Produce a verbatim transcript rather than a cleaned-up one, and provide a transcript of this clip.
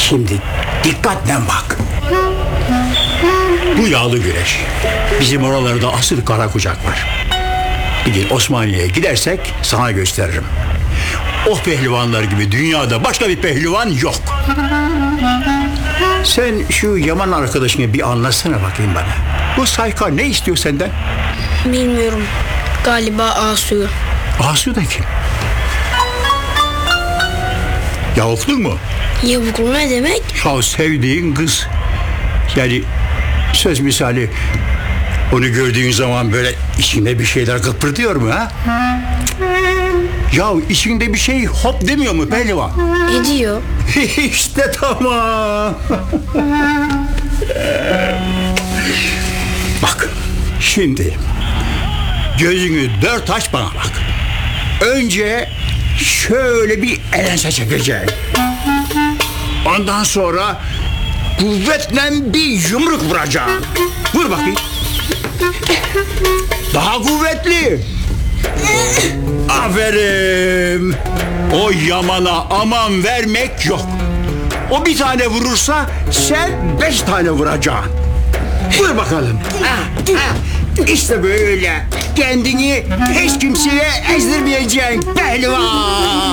Şimdi dikkatle bak. Bu yağlı güreş. Bizim oralarda asıl kara kucak var. Bir gün Osmaniye'ye gidersek sana gösteririm. O pehlivanlar gibi dünyada başka bir pehlivan yok. Sen şu Yaman arkadaşını bir anlatsana bakayım bana. Bu Sayka ne istiyor senden? Bilmiyorum. Galiba Asu'yu. Asu da kim? Yavukluk mu? Yavuklu ne demek? Ya sevdiğin kız. Yani söz misali onu gördüğün zaman böyle içinde bir şeyler kıpırdıyor mu ha? Ya içinde bir şey hop demiyor mu pehlivan? Ediyor. İşte tamam. Bak şimdi gözünü dört aç bana bak. Önce şöyle bir elense çekeceksin. Ondan sonra kuvvetle bir yumruk vuracaksın. Vur bakayım. Daha kuvvetli. Aferin. O Yaman'a aman vermek yok. O bir tane vurursa sen beş tane vuracaksın. Vur bakalım. İşte böyle. Kendini hiç kimseye ezdirmeyeceksin pehlivan.